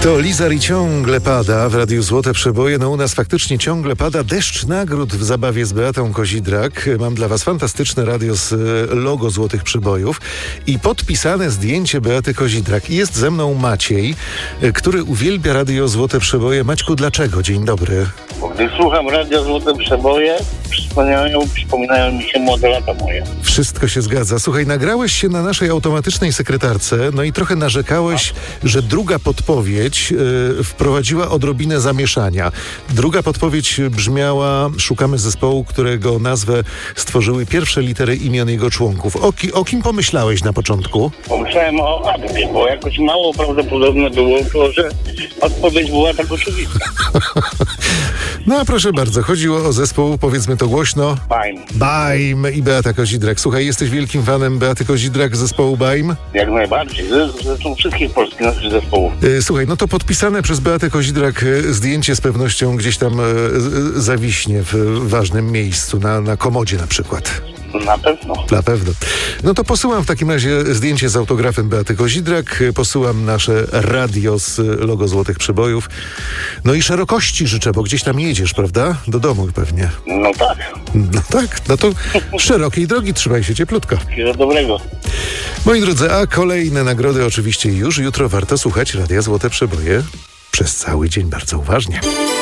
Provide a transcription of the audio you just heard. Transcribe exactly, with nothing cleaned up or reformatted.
To Lizar i ciągle pada w Radiu Złote Przeboje. No u nas faktycznie ciągle pada deszcz nagród w zabawie z Beatą Kozidrak. Mam dla was fantastyczne radio z logo Złotych Przebojów i podpisane zdjęcie Beaty Kozidrak. I jest ze mną Maciej, który uwielbia Radio Złote Przeboje. Maćku, dlaczego? Dzień dobry. Bo gdy słucham Radio Złote Przeboje, przypominają, przypominają mi się młode lata moje. Wszystko się zgadza. Słuchaj, nagrałeś się na naszej automatycznej sekretarce, no i trochę narzekałeś, że druga podpowiedź y, wprowadziła odrobinę zamieszania. Druga podpowiedź brzmiała: szukamy zespołu, którego nazwę stworzyły pierwsze litery imion jego członków. O, ki, o kim pomyślałeś na początku? Pomyślałem o Abby, bo jakoś mało prawdopodobne było to, że odpowiedź była tak oczywista. No a proszę bardzo, chodziło o zespół, powiedzmy to głośno. Baim. Baim i Beata Kozidrak. Słuchaj, jesteś wielkim fanem Beaty Kozidrak, zespołu Baim? Jak najbardziej. Zresztą wszystkich polskich naszych zespołów. Yy, słuchaj, no to podpisane przez Beatę Kozidrak yy, zdjęcie z pewnością gdzieś tam yy, zawiśnie w ważnym miejscu, na, na komodzie na przykład. Na pewno. Na pewno. No to posyłam w takim razie zdjęcie z autografem Beaty Kozidrak, posyłam nasze radio z logo Złotych Przebojów. No i szerokości życzę, bo gdzieś tam jedziesz, prawda? Do domu pewnie. No tak. No tak, no to szerokiej drogi, trzymaj się cieplutko. Wszystkiego dobrego. Moi drodzy, a kolejne nagrody oczywiście już jutro. Warto słuchać Radia Złote Przeboje przez cały dzień bardzo uważnie.